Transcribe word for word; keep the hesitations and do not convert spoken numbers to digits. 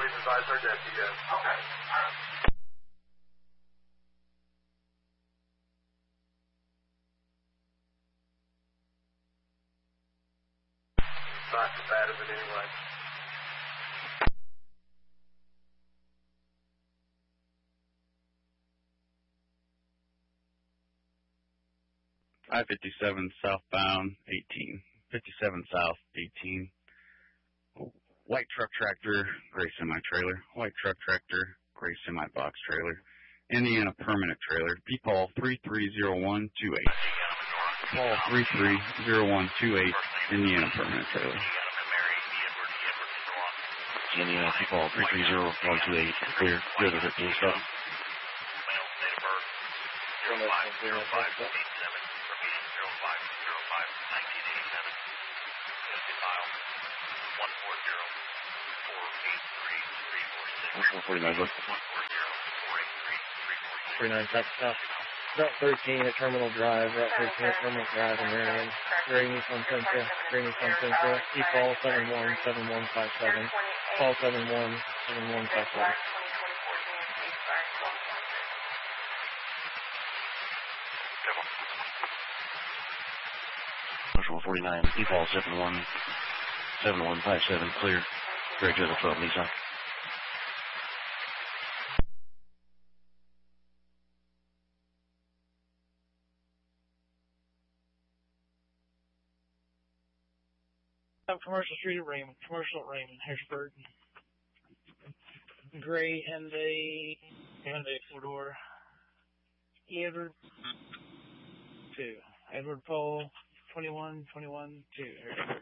please advise our deputy. Okay. All right. Not combative in any way. I fifty-seven southbound, eighteen. fifty-seven south, eighteen. White truck tractor, gray semi-trailer. White truck tractor, gray semi-box trailer. Indiana permanent trailer. P-Paul three three zero one two eight. Paul three three zero one two eight, Indiana permanent trailer. Indiana P-Paul three three zero one two eight, clear. Clear the fifteen stop. one forty-nine, look. forty-nine, south, south. Route thirteen at Terminal Drive, Route thirteen at Terminal Drive in Marion. Gray Nissan Sentra, Gray Nissan Sentra, P-Paul seven one seven one five seven, Paul seven one seven one five seven. one forty-nine, P-Paul seven one seven one five seven, clear. Gray to the twelve, Nissan. Commercial Street at Raymond, Commercial at Raymond, Harrisburg. Gray Hyundai, Hyundai four-door. Edward, two. Edward Pole, twenty-one, twenty-one, two.